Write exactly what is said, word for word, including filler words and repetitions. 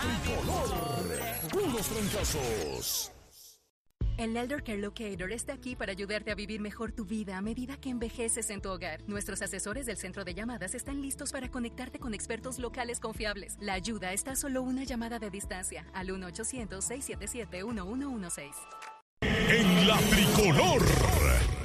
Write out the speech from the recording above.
tricolor. Puros trancazos. El Elder Care Locator está aquí para ayudarte a vivir mejor tu vida a medida que envejeces en tu hogar. Nuestros asesores del centro de llamadas están listos para conectarte con expertos locales confiables. La ayuda está a solo una llamada de distancia al uno ochocientos, seiscientos setenta y siete, uno uno uno seis. En la tricolor.